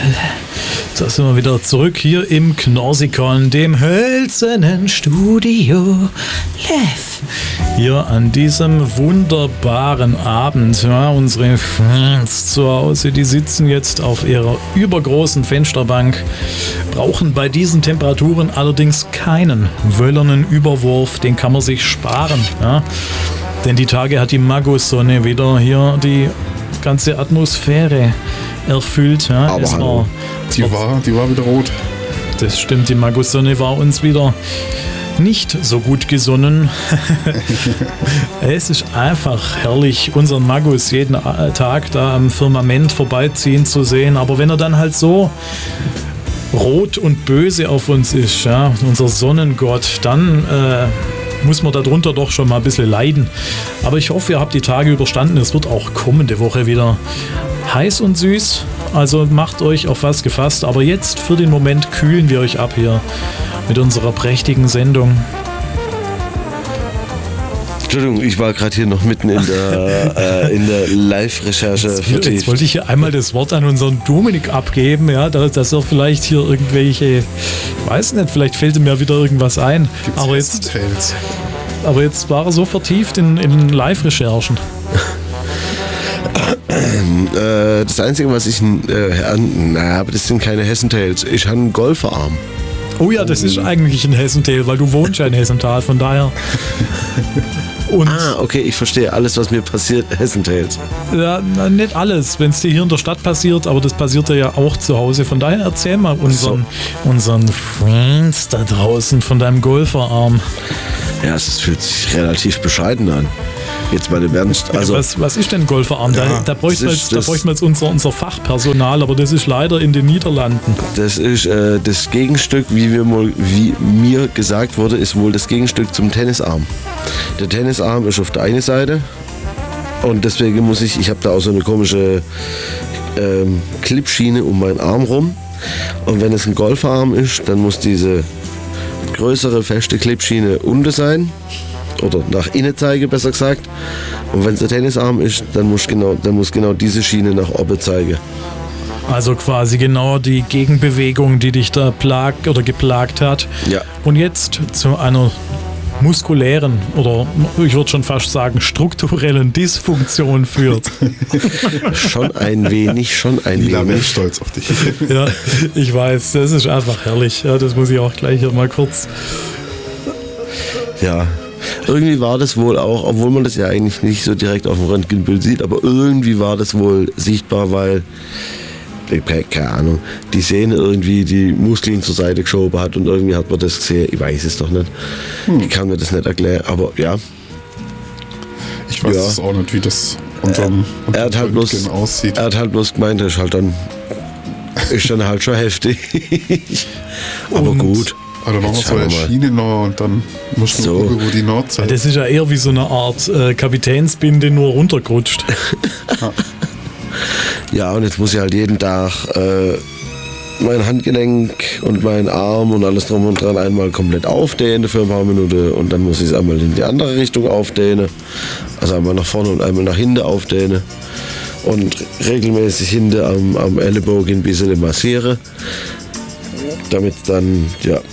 Da sind wir wieder zurück hier im Knorsikon, dem hölzernen Studio Live. Hier an diesem wunderbaren Abend. Ja, unsere Fans zu Hause, die sitzen jetzt auf ihrer übergroßen Fensterbank, brauchen bei diesen Temperaturen allerdings keinen wöllernen Überwurf, den kann man sich sparen. Ja? Denn die Tage hat die Magussonne wieder hier die ganze Atmosphäre erfüllt. Ja? Aber die war wieder rot. Das stimmt, die Magussonne war uns wieder nicht so gut gesonnen. Es ist einfach herrlich, unseren Magus jeden Tag da am Firmament vorbeiziehen zu sehen. Aber wenn er dann halt so rot und böse auf uns ist, ja, unser Sonnengott, dann muss man darunter doch schon mal ein bisschen leiden. Aber ich hoffe, ihr habt die Tage überstanden. Es wird auch kommende Woche wieder heiß und süß. Also macht euch auf was gefasst. Aber jetzt für den Moment kühlen wir euch ab hier mit unserer prächtigen Sendung. Entschuldigung, ich war gerade hier noch mitten in der Live-Recherche vertieft. Jetzt wollte ich hier einmal das Wort an unseren Dominik abgeben, ja, dass er vielleicht hier irgendwelche, ich weiß nicht, vielleicht fällt ihm ja wieder irgendwas ein. Aber jetzt war er so vertieft in Live-Recherchen. Das Einzige, was ich aber das sind keine Hessentales. Ich habe einen Golferarm. Oh ja, das ist eigentlich ein Hessental, weil du wohnst ja in Hessental, von daher. Und okay, ich verstehe. Alles, was mir passiert, Hessentales. Ja, nicht alles, wenn es dir hier in der Stadt passiert, aber das passiert dir ja auch zu Hause. Von daher erzähl mal unseren Friends da draußen von deinem Golferarm. Ja, es fühlt sich relativ bescheiden an. Jetzt mal im Ernst. Also, was ist denn Golferarm? Ja, da bräuchten wir jetzt unser Fachpersonal, aber das ist leider in den Niederlanden. Das ist das Gegenstück, wie mir gesagt wurde, ist wohl das Gegenstück zum Tennisarm. Der Tennisarm ist auf der einen Seite und deswegen ich habe da auch so eine komische Clipschiene um meinen Arm rum. Und wenn es ein Golferarm ist, dann muss diese größere, feste Clipschiene unten sein. Oder nach innen zeigen, besser gesagt. Und wenn es der Tennisarm ist, dann muss genau diese Schiene nach oben zeigen. Also quasi genau die Gegenbewegung, die dich da plagt oder geplagt hat. Ja. Und jetzt zu einer muskulären oder ich würde schon fast sagen strukturellen Dysfunktion führt. Schon ein wenig. Lila, bin ich stolz auf dich. Ja, ich weiß, das ist einfach herrlich. Ja, das muss ich auch gleich hier mal kurz. Ja. Irgendwie war das wohl auch, obwohl man das ja eigentlich nicht so direkt auf dem Röntgenbild sieht, aber irgendwie war das wohl sichtbar, weil, keine Ahnung, die Sehne irgendwie die Muskeln zur Seite geschoben hat und irgendwie hat man das gesehen. Ich weiß es doch nicht. Ich kann mir das nicht erklären, aber ja. Ich weiß es auch nicht, wie das unterm Röntgen aussieht. Er hat halt bloß gemeint, das ist dann halt schon heftig. Aber gut. Also machen wir so eine Schiene noch und dann muss man gucken, wo die Nordseite. Das ist ja eher wie so eine Art Kapitänsbinde, nur runtergerutscht. Ja, und jetzt muss ich halt jeden Tag mein Handgelenk und meinen Arm und alles drum und dran einmal komplett aufdehnen für ein paar Minuten und dann muss ich es einmal in die andere Richtung aufdehnen. Also einmal nach vorne und einmal nach hinten aufdehnen. Und regelmäßig hinten am Ellenbogen ein bisschen massiere. Damit dann,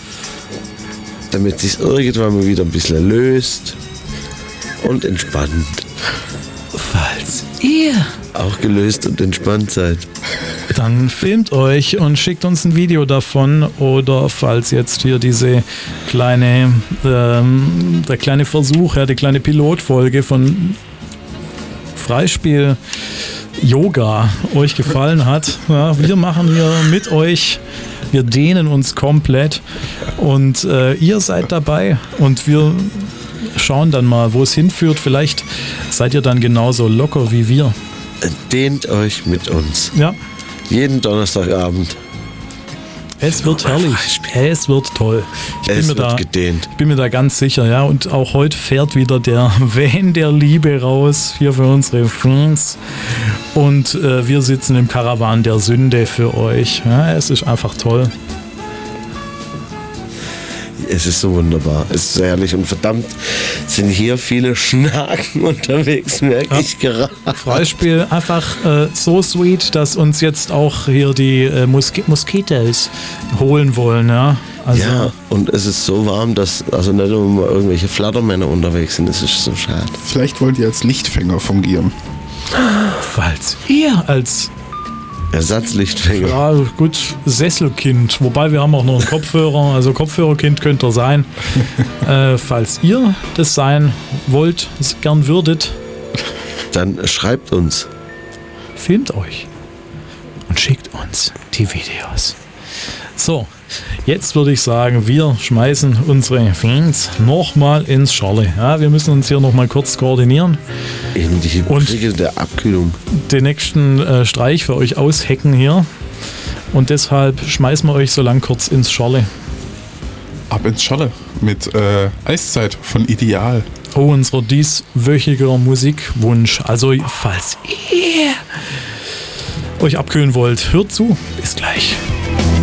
damit sich irgendwann mal wieder ein bisschen löst und entspannt. Falls ihr auch gelöst und entspannt seid, dann filmt euch und schickt uns ein Video davon oder falls jetzt hier diese der kleine Versuch, die kleine Pilotfolge von Freispiel Yoga euch gefallen hat. Ja, wir machen hier mit euch, wir dehnen uns komplett und ihr seid dabei und wir schauen dann mal, wo es hinführt. Vielleicht seid ihr dann genauso locker wie wir. Dehnt euch mit uns. Ja. Jeden Donnerstagabend. Es wird herrlich. Es wird toll. Ich bin mir da ganz sicher, ja. Und auch heute fährt wieder der Van der Liebe raus, hier für unsere Fans. Und wir sitzen im Karawan der Sünde für euch. Ja, es ist einfach toll. Es ist so wunderbar. Es ist so herrlich und verdammt sind hier viele Schnaken unterwegs, merke ich gerade. Freispiel einfach so sweet, dass uns jetzt auch hier die Moskitos holen wollen. Ja? Also, ja, und es ist so warm, dass also nicht nur irgendwelche Flattermänner unterwegs sind. Es ist so schade. Vielleicht wollt ihr als Lichtfänger fungieren. Falls ihr als Ersatzlichtfänger. Ja, gut, Sesselkind. Wobei wir haben auch noch einen Kopfhörer. Also Kopfhörerkind könnt ihr sein. Falls ihr das sein wollt, es gern würdet, dann schreibt uns. Filmt euch und schickt uns die Videos. So, jetzt würde ich sagen, wir schmeißen unsere Fans nochmal ins Schorle. Ja, wir müssen uns hier nochmal kurz koordinieren. Eben die Brücke der Abkühlung. Den nächsten Streich für euch aushacken hier. Und deshalb schmeißen wir euch so lang kurz ins Schorle. Ab ins Schorle mit Eiszeit von Ideal. Oh, unser dieswöchiger Musikwunsch. Also, falls ihr euch abkühlen wollt, hört zu. Bis gleich.